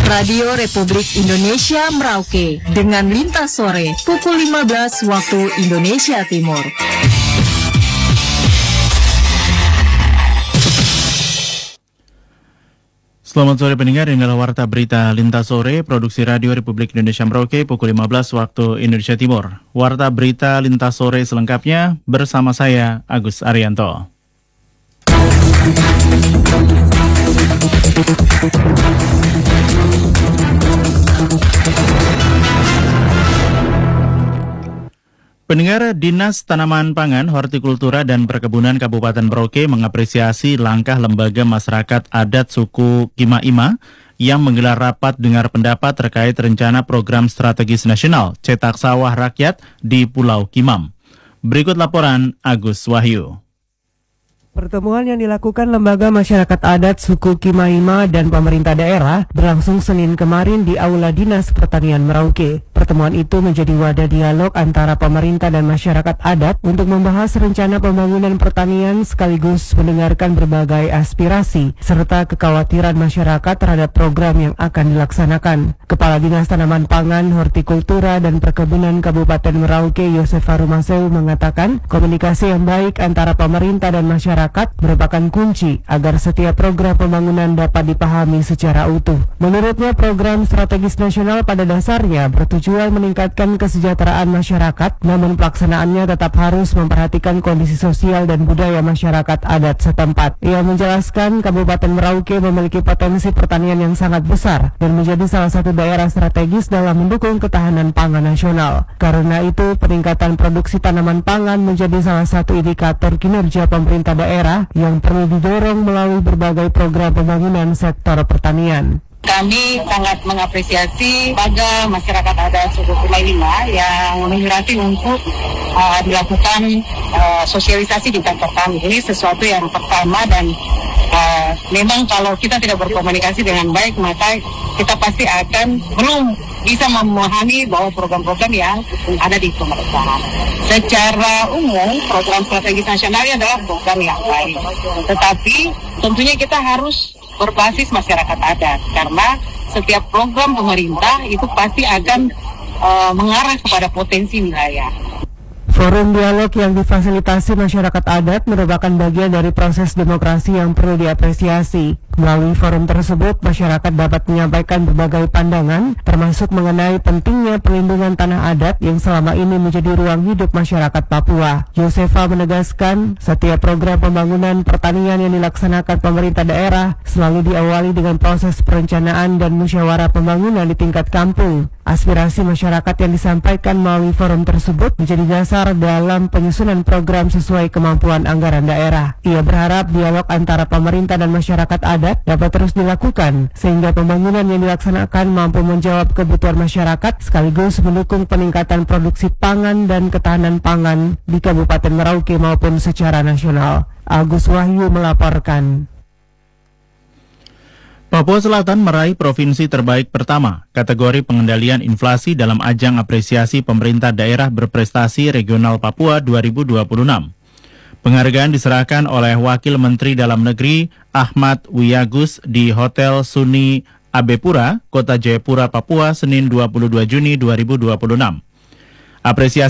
Radio Republik Indonesia Merauke dengan Lintas Sore pukul 15 waktu Indonesia Timur. Selamat sore pendengar, inilah Warta Berita Lintas Sore, produksi Radio Republik Indonesia Merauke pukul 15 waktu Indonesia Timur. Warta Berita Lintas Sore selengkapnya bersama saya, Agus Arianto. Pendengar, Dinas Tanaman Pangan, Hortikultura dan Perkebunan Kabupaten Merauke mengapresiasi langkah lembaga masyarakat adat suku Kima-Ima yang menggelar rapat dengar pendapat terkait rencana program strategis nasional cetak sawah rakyat di Pulau Kimam. Berikut laporan Agus Wahyu. Pertemuan yang dilakukan Lembaga Masyarakat Adat Suku Kima-Ima dan pemerintah daerah berlangsung Senin kemarin di Aula Dinas Pertanian Merauke. Pertemuan itu menjadi wadah dialog antara pemerintah dan masyarakat adat untuk membahas rencana pembangunan pertanian sekaligus mendengarkan berbagai aspirasi serta kekhawatiran masyarakat terhadap program yang akan dilaksanakan. Kepala Dinas Tanaman Pangan, Hortikultura dan Perkebunan Kabupaten Merauke, Yosefa Rumaseu mengatakan komunikasi yang baik antara pemerintah dan masyarakat merupakan kunci agar setiap program pembangunan dapat dipahami secara utuh. Menurutnya, program strategis nasional pada dasarnya bertujuan meningkatkan kesejahteraan masyarakat, namun pelaksanaannya tetap harus memperhatikan kondisi sosial dan budaya masyarakat adat setempat. Ia menjelaskan Kabupaten Merauke memiliki potensi pertanian yang sangat besar dan menjadi salah satu daerah strategis dalam mendukung ketahanan pangan nasional. Karena itu, peningkatan produksi tanaman pangan menjadi salah satu indikator kinerja pemerintah daerah yang perlu didorong melalui berbagai program pembangunan sektor pertanian. Kami sangat mengapresiasi lembaga masyarakat adat suku Kima-Ima yang menginspirasi untuk dilakukan sosialisasi di kantor kami. Ini sesuatu yang pertama dan memang kalau kita tidak berkomunikasi dengan baik maka kita pasti akan belum bisa memahami bahwa program-program yang ada di pemerintahan. Secara umum, program strategis nasional adalah program yang baik. Tetapi tentunya kita harus berbasis masyarakat adat karena setiap program pemerintah itu pasti akan mengarah kepada potensi wilayah. Forum dialog yang difasilitasi masyarakat adat merupakan bagian dari proses demokrasi yang perlu diapresiasi. Melalui forum tersebut, masyarakat dapat menyampaikan berbagai pandangan, termasuk mengenai pentingnya perlindungan tanah adat yang selama ini menjadi ruang hidup masyarakat Papua. Yosefa menegaskan, setiap program pembangunan pertanian yang dilaksanakan pemerintah daerah selalu diawali dengan proses perencanaan dan musyawarah pembangunan di tingkat kampung. Aspirasi masyarakat yang disampaikan melalui forum tersebut menjadi dasar dalam penyusunan program sesuai kemampuan anggaran daerah. Ia berharap dialog antara pemerintah dan masyarakat adat dapat terus dilakukan sehingga pembangunan yang dilaksanakan mampu menjawab kebutuhan masyarakat sekaligus mendukung peningkatan produksi pangan dan ketahanan pangan di Kabupaten Merauke maupun secara nasional. Agus Wahyu melaporkan. Papua Selatan meraih provinsi terbaik pertama kategori pengendalian inflasi dalam ajang apresiasi pemerintah daerah berprestasi regional Papua 2026. Penghargaan diserahkan oleh Wakil Menteri Dalam Negeri Ahmad Wiyagus di Hotel Suni Abepura, Kota Jayapura, Papua, Senin 22 Juni 2026. Apresiasi